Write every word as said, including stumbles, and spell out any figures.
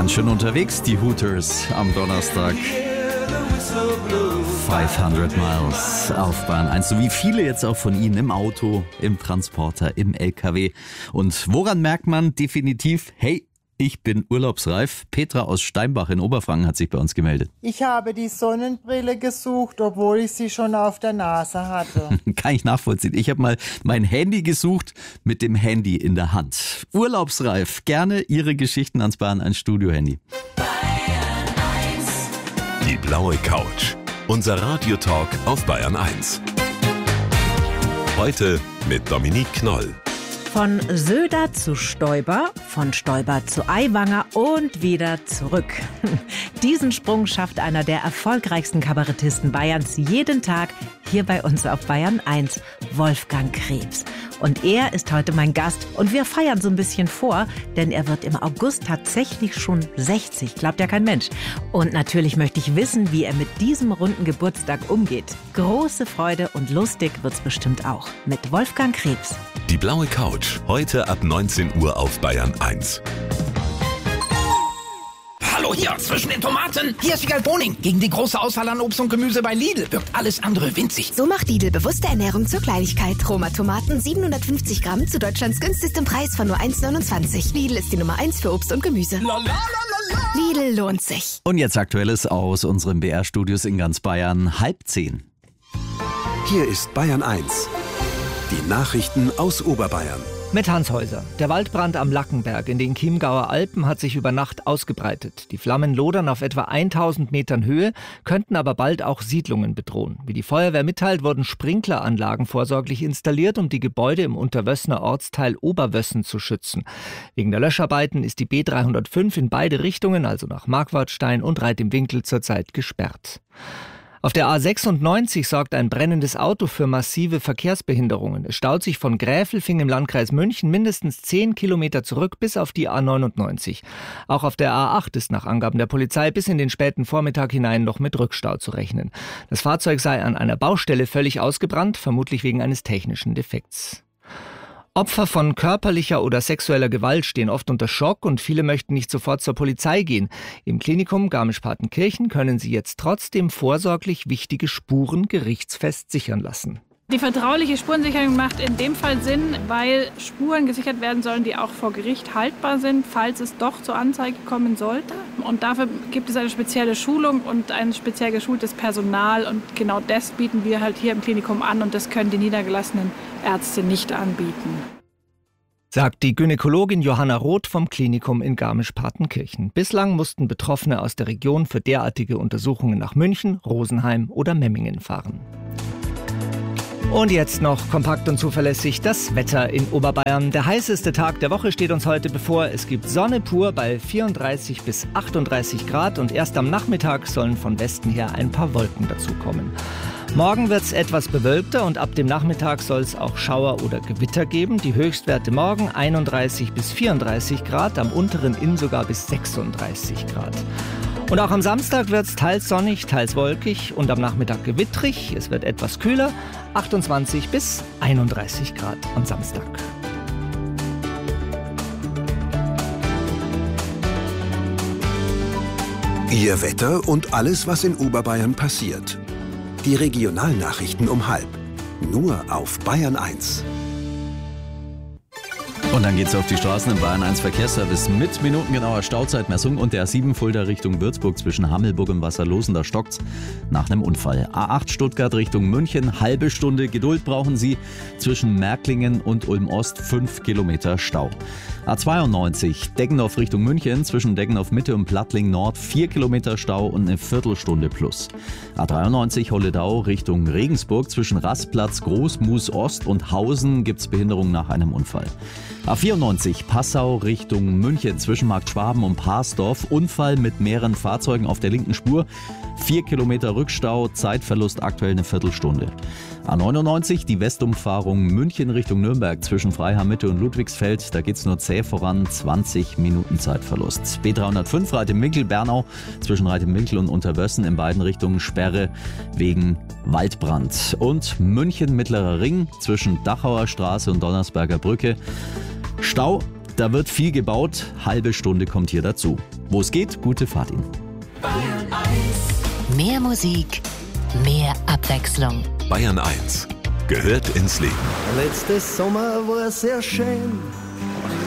Ganz schön unterwegs, die Hooters am Donnerstag. fünfhundert Miles auf Bahn eins, so wie viele jetzt auch von Ihnen im Auto, im Transporter, im L K W. Und woran merkt man definitiv, hey, ich bin urlaubsreif? Petra aus Steinbach in Oberfranken hat sich bei uns gemeldet. Ich habe die Sonnenbrille gesucht, obwohl ich sie schon auf der Nase hatte. Kann ich nachvollziehen. Ich habe mal mein Handy gesucht mit dem Handy in der Hand. Urlaubsreif. Gerne Ihre Geschichten ans Bahn eins Studio-Handy. Die blaue Couch. Unser Radiotalk auf Bayern eins. Heute mit Dominique Knoll. Von Söder zu Stoiber, von Stoiber zu Aiwanger und wieder zurück. Diesen Sprung schafft einer der erfolgreichsten Kabarettisten Bayerns jeden Tag hier bei uns auf Bayern eins, Wolfgang Krebs. Und er ist heute mein Gast und wir feiern so ein bisschen vor, denn er wird im August tatsächlich schon sechzig, glaubt ja kein Mensch. Und natürlich möchte ich wissen, wie er mit diesem runden Geburtstag umgeht. Große Freude und lustig wird's bestimmt auch mit Wolfgang Krebs. Die blaue Couch, heute ab neunzehn Uhr auf Bayern eins. Hallo hier, zwischen den Tomaten. Hier ist Wiegald Boning. Gegen die große Auswahl an Obst und Gemüse bei Lidl wirkt alles andere winzig. So macht Lidl bewusste Ernährung zur Kleinigkeit. Roma Tomaten siebenhundertfünfzig Gramm zu Deutschlands günstigstem Preis von nur eins neunundzwanzig. Lidl ist die Nummer eins für Obst und Gemüse. La, la, la, la, la. Lidl lohnt sich. Und jetzt Aktuelles aus unseren B R-Studios in ganz Bayern, halb zehn. Hier ist Bayern eins. Die Nachrichten aus Oberbayern. Mit Hans Häuser. Der Waldbrand am Lackenberg in den Chiemgauer Alpen hat sich über Nacht ausgebreitet. Die Flammen lodern auf etwa tausend Metern Höhe, könnten aber bald auch Siedlungen bedrohen. Wie die Feuerwehr mitteilt, wurden Sprinkleranlagen vorsorglich installiert, um die Gebäude im Unterwössener Ortsteil Oberwössen zu schützen. Wegen der Löscharbeiten ist die B dreihundertfünf in beide Richtungen, also nach Marquardstein und Reit im Winkel, zurzeit gesperrt. Auf der A sechsundneunzig sorgt ein brennendes Auto für massive Verkehrsbehinderungen. Es staut sich von Gräfelfing im Landkreis München mindestens zehn Kilometer zurück bis auf die A neunundneunzig. Auch auf der A acht ist nach Angaben der Polizei bis in den späten Vormittag hinein noch mit Rückstau zu rechnen. Das Fahrzeug sei an einer Baustelle völlig ausgebrannt, vermutlich wegen eines technischen Defekts. Opfer von körperlicher oder sexueller Gewalt stehen oft unter Schock und viele möchten nicht sofort zur Polizei gehen. Im Klinikum Garmisch-Partenkirchen können sie jetzt trotzdem vorsorglich wichtige Spuren gerichtsfest sichern lassen. Die vertrauliche Spurensicherung macht in dem Fall Sinn, weil Spuren gesichert werden sollen, die auch vor Gericht haltbar sind, falls es doch zur Anzeige kommen sollte. Und dafür gibt es eine spezielle Schulung und ein speziell geschultes Personal. Und genau das bieten wir halt hier im Klinikum an und das können die niedergelassenen Ärzte nicht anbieten. Sagt die Gynäkologin Johanna Roth vom Klinikum in Garmisch-Partenkirchen. Bislang mussten Betroffene aus der Region für derartige Untersuchungen nach München, Rosenheim oder Memmingen fahren. Und jetzt noch kompakt und zuverlässig das Wetter in Oberbayern. Der heißeste Tag der Woche steht uns heute bevor. Es gibt Sonne pur bei vierunddreißig bis achtunddreißig Grad und erst am Nachmittag sollen von Westen her ein paar Wolken dazukommen. Morgen wird es etwas bewölkter und ab dem Nachmittag soll es auch Schauer oder Gewitter geben. Die Höchstwerte morgen einunddreißig bis vierunddreißig Grad, am unteren Inn sogar bis sechsunddreißig Grad. Und auch am Samstag wird es teils sonnig, teils wolkig und am Nachmittag gewittrig. Es wird etwas kühler, achtundzwanzig bis einunddreißig Grad am Samstag. Ihr Wetter und alles, was in Oberbayern passiert. Die Regionalnachrichten um halb. Nur auf Bayern eins. Und dann geht's auf die Straßen im Bayern eins Verkehrsservice mit minutengenauer Stauzeitmessung und der A sieben Fulda Richtung Würzburg zwischen Hammelburg und Wasserlosen. Da stockt's nach einem Unfall. A acht Stuttgart Richtung München, halbe Stunde Geduld brauchen Sie. Zwischen Märklingen und Ulm-Ost fünf Kilometer Stau. A zweiundneunzig Deggendorf Richtung München zwischen Deggendorf Mitte und Plattling Nord vier Kilometer Stau und eine Viertelstunde plus. A dreiundneunzig Holledau Richtung Regensburg zwischen Rastplatz, Großmus Ost und Hausen gibt's Behinderung nach einem Unfall. A vierundneunzig Passau Richtung München zwischen Markt Schwaben und Parsdorf. Unfall mit mehreren Fahrzeugen auf der linken Spur. Vier Kilometer Rückstau, Zeitverlust aktuell eine Viertelstunde. A neunundneunzig die Westumfahrung München Richtung Nürnberg zwischen Freiham Mitte und Ludwigsfeld. Da geht's nur zäh voran, zwanzig Minuten Zeitverlust. B dreihundertfünf Reit im Winkel Bernau zwischen Reit im Winkel und Unterwössen in beiden Richtungen Sperre wegen Waldbrand. Und München Mittlerer Ring zwischen Dachauer Straße und Donnersberger Brücke. Stau Da wird viel gebaut, halbe Stunde kommt hier dazu. Wo es geht, gute Fahrt Ihnen. Mehr Musik, mehr Abwechslung. Bayern eins gehört ins Leben. Letztes Sommer war sehr schön.